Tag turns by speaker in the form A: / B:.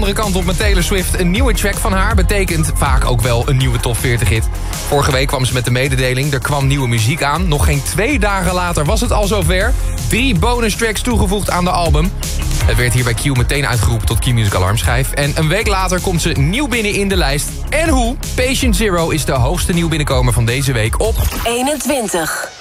A: andere kant op met Taylor Swift. Een nieuwe track van haar betekent vaak ook wel een nieuwe top 40 hit. Vorige week kwam ze met de mededeling, er kwam nieuwe muziek aan. Nog geen 2 dagen later was het al zover. 3 bonus tracks toegevoegd aan de album. Het werd hier bij Q meteen uitgeroepen tot Q-Music alarmschijf. En een week later komt ze nieuw binnen in de lijst. En hoe? Patient Zero is de hoogste nieuw binnenkomer van deze week op
B: 21.